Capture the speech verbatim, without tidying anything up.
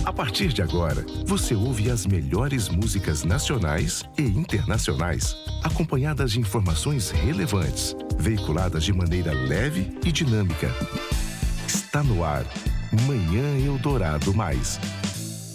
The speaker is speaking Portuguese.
A partir de agora, você ouve as melhores músicas nacionais e internacionais, acompanhadas de informações relevantes, veiculadas de maneira leve e dinâmica. Está no ar, Manhã Eldorado Mais.